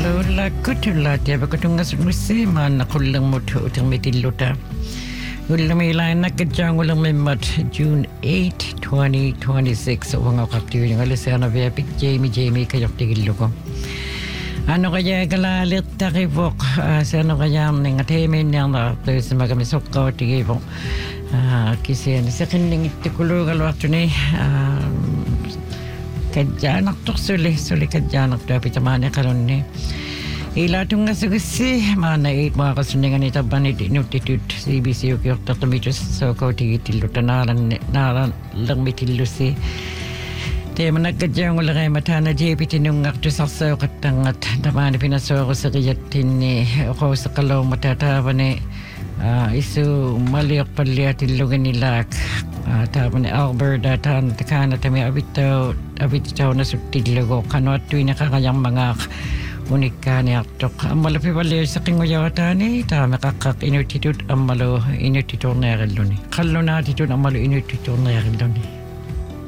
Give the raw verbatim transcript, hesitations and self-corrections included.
Amalola kutula tiaba kutungas musema na kulang mutu utang mitiluta. Ulang may na kajang ulang may mat June eighth, twenty twenty-six. Uwang ako kaktiyo yung alisana via pik Jamie Jamie kayok tigilo ko. Ano kaya kalalit takipok sa ano kaya ng atemin niyang nakaktayo sa magamisok ka o tigipok. Kasi sa kining itikulo kalwakto ni kadyanak tok suli suli kadyanak dapat tamane karon ni ila tung nga sugusi mana eight mga kasuningan ni taban ni nutitude C B C okay ok tamitos so ko tigitil tanaran naran lang mitilusi te managkadyang ulang ay matana J P tinung akto sa so katangat tamane pinaso ko sa kayatin ni ako sa kalaw matataba ni isu maliok paliatin lugan nilak Uh, tapos ni Albert at uh, takana tami abito abito na subtidlo kanot tuwi nakakayang mga unika ni aktok amalapi bali sa kingoyata ni tama kakak inutitut amalo inutitor na rin ni kallo na titut amalo inutitor na rin ni